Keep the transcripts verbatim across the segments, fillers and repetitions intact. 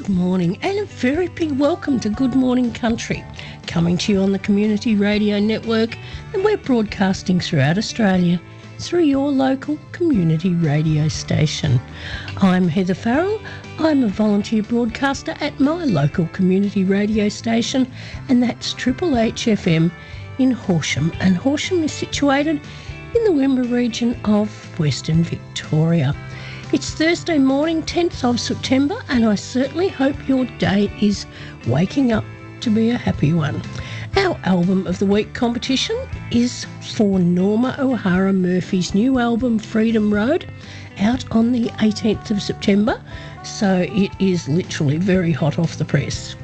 Good morning and a very big welcome to Good Morning Country, coming to you on the Community Radio Network, and we're broadcasting throughout Australia through your local community radio station. I'm Heather Farrell. I'm a volunteer broadcaster at my local community radio station, and that's Triple H F M in Horsham, and Horsham is situated in the Wimmera region of Western Victoria. It's Thursday morning, tenth of September, and I certainly hope your day is waking up to be a happy one. Our Album of the Week competition is for Norma O'Hara Murphy's new album, Freedom Road, out on the eighteenth of September, so it is literally very hot off the press.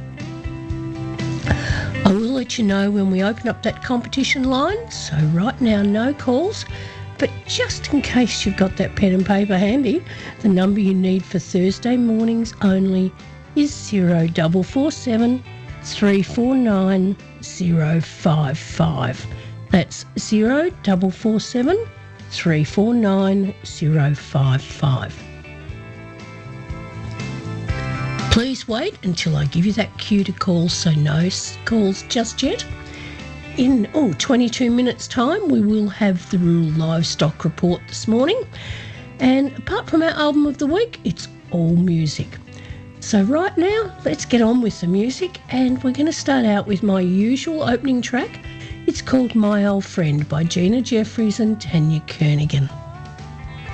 I will let you know when we open up that competition line, so right now no calls, but just in case you've got that pen and paper handy, the number you need for Thursday mornings only is zero four four seven, three four nine, zero five five. That's zero four four seven, three four nine, zero five five. Please wait until I give you that cue to call, so no calls just yet. In oh, twenty-two minutes' time, we will have the rural livestock report this morning. And apart from our album of the week, it's all music. So right now, let's get on with the music, and we're going to start out with my usual opening track. It's called My Old Friend by Gina Jeffries and Tanya Kernigan.